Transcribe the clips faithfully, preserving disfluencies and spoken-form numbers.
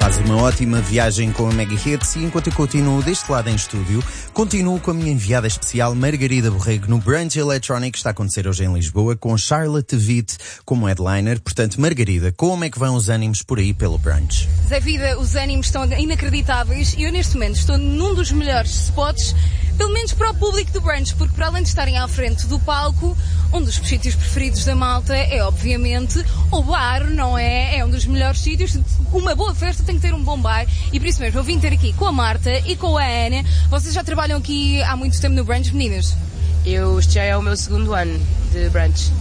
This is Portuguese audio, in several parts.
Faz uma ótima viagem com a Mega Hits e enquanto eu continuo deste lado em estúdio, continuo com a minha enviada especial Margarida Borrego no Brunch Electronic que está a acontecer hoje em Lisboa com Charlotte Witt como headliner. Portanto, Margarida, como é que vão os ânimos por aí pelo brunch? Zé Vida, os ânimos estão inacreditáveis e eu neste momento estou num dos melhores spots, pelo menos para o público do brunch, porque para além de estarem à frente do palco, um dos sítios preferidos da malta é obviamente o bar, não é? É um dos melhores sítios. Uma boa festa tem que ter um bom bar e por isso mesmo eu vim ter aqui com a Marta e com a Ana. Vocês já trabalham aqui há muito tempo no brunch, meninas? Eu, este já é o meu segundo ano de brunch.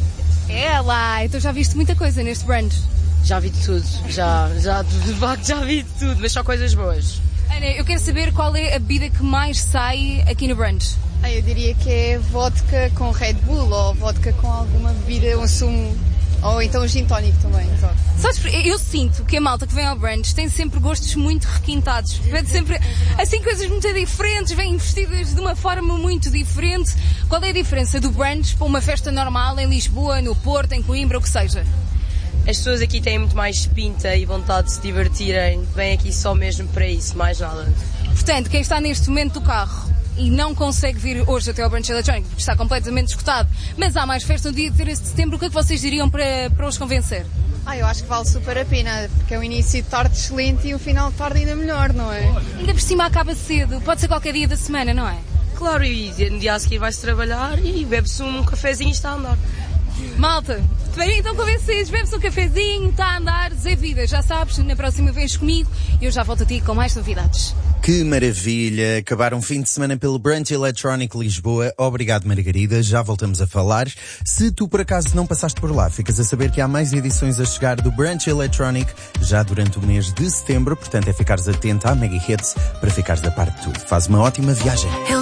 É lá, então já viste muita coisa neste brunch? Já vi de tudo, já, já, de facto já vi de tudo, mas só coisas boas. Ana, eu quero saber qual é a bebida que mais sai aqui no brunch. Ah, eu diria que é vodka com Red Bull ou vodka com alguma bebida, um sumo, ou então um gin tónico também. Exato. Sabes, eu sinto que a malta que vem ao brunch tem sempre gostos muito requintados. Pede sempre assim coisas muito diferentes, vêm vestidas de uma forma muito diferente. Qual é a diferença do brunch para uma festa normal em Lisboa, no Porto, em Coimbra, o que seja? As pessoas aqui têm muito mais pinta e vontade de se divertirem, vêm aqui só mesmo para isso, mais nada. Portanto, quem está neste momento do carro e não consegue vir hoje até ao Brunch Electronic porque está completamente esgotado, mas há mais festa no dia treze de setembro, o que é que vocês diriam para, para os convencer? Ah, eu acho que vale super a pena, porque é um início de tarde excelente e um final de tarde ainda melhor, não é? Ainda por cima acaba cedo, pode ser qualquer dia da semana, não é? Claro, e no dia a seguir vai-se trabalhar e bebe-se um cafezinho e está a andar. Malta, bem, então convencidos, bebe-se um cafezinho, está a andar, Zé Vida, já sabes, na próxima vez comigo e eu já volto a ti com mais novidades. Que maravilha! Acabar um fim de semana pelo Brunch Electronic Lisboa. Obrigado, Margarida. Já voltamos a falar. Se tu por acaso não passaste por lá, ficas a saber que há mais edições a chegar do Brunch Electronic já durante o mês de setembro. Portanto, é ficares atento à Mega Hits para ficares a par de tudo. Faz uma ótima viagem.